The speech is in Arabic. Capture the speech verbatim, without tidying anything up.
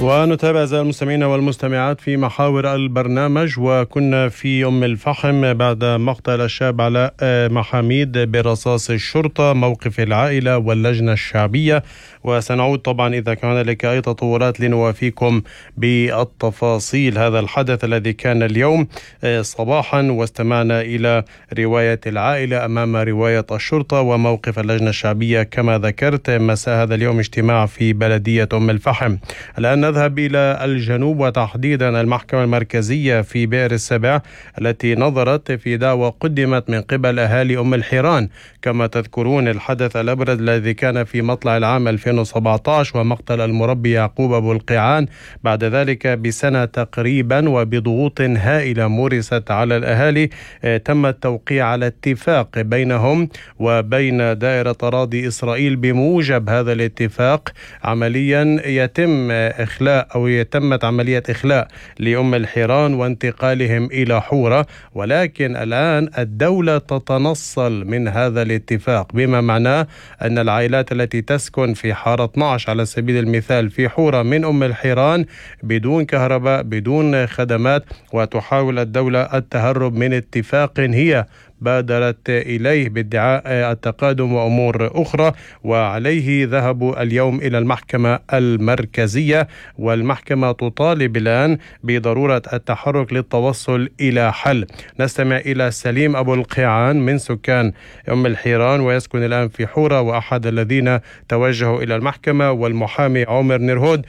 ونتابع أعزائي المستمعين والمستمعات في محاور البرنامج. وكنا في أم الفحم بعد مقتل الشاب علاء محاميد برصاص الشرطة، موقف العائلة واللجنة الشعبية. وسنعود طبعا إذا كان هنالك أي تطورات لنوافيكم بالتفاصيل هذا الحدث الذي كان اليوم صباحا، واستمعنا إلى رواية العائلة أمام رواية الشرطة وموقف اللجنة الشعبية كما ذكرت مساء هذا اليوم اجتماع في بلدية أم الفحم. الآن نذهب إلى الجنوب وتحديدا المحكمة المركزية في بئر السبع التي نظرت في دعوى قدمت من قبل أهالي أم الحيران. كما تذكرون الحدث الأبرز الذي كان في مطلع العام ألفين وسبعة عشر ومقتل المربي يعقوب أبو القيعان، بعد ذلك بسنة تقريبا وبضغوط هائلة مورست على الأهالي تم التوقيع على اتفاق بينهم وبين دائرة أراضي إسرائيل. بموجب هذا الاتفاق عمليا يتم إخلاء أو يتمت عملية إخلاء لأم الحيران وانتقالهم إلى حورة، ولكن الآن الدولة تتنصل من هذا الاتفاق، بما معناه أن العائلات التي تسكن في حارة اثني عشر على سبيل المثال في حورة من أم الحيران بدون كهرباء بدون خدمات، وتحاول الدولة التهرب من اتفاق هي بادرت إليه بادعاء التقادم وأمور أخرى. وعليه ذهبوا اليوم إلى المحكمة المركزية، والمحكمة تطالب الآن بضرورة التحرك للتوصل إلى حل. نستمع إلى سليم أبو القيعان من سكان أم الحيران ويسكن الآن في حورة وأحد الذين توجهوا إلى المحكمة، والمحامي عمر نيرهود